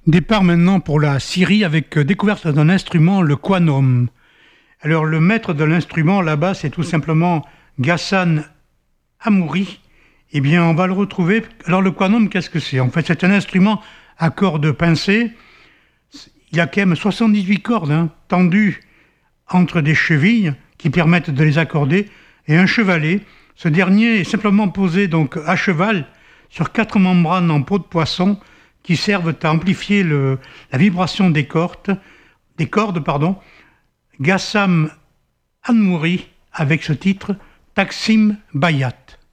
Départ maintenant pour la Syrie avec découverte d'un instrument, le quanum. Alors le maître de l'instrument là-bas, c'est tout simplement Ghassan Amouri. Eh bien, on va le retrouver. Alors le quanum, qu'est-ce que c'est? En fait, c'est un instrument à cordes pincées. Il a quand même 78 cordes tendues entre des chevilles qui permettent de les accorder et un chevalet. Ce dernier est simplement posé donc à cheval sur 4 membranes en peau de poisson qui servent à amplifier la vibration des cordes. Ghassam Anmouri avec ce titre Taksim Bayat.